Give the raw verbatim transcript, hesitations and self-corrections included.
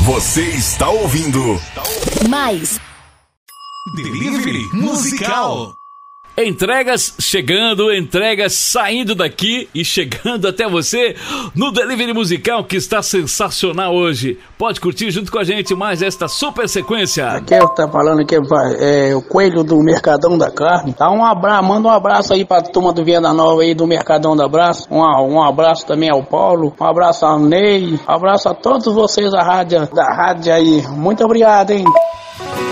Você está ouvindo Mais Delivery Musical. Entregas chegando, entregas saindo daqui e chegando até você no Delivery Musical, que está sensacional hoje. Pode curtir junto com a gente mais esta super sequência. Aqui é o que tá falando aqui, é o Coelho do Mercadão da Carne. Dá um abraço, manda um abraço aí pra turma do Venda Nova aí do Mercadão da Abraço. Um, um abraço também ao Paulo, um abraço ao Ney, um abraço a todos vocês da rádio, da rádio aí. Muito obrigado, hein?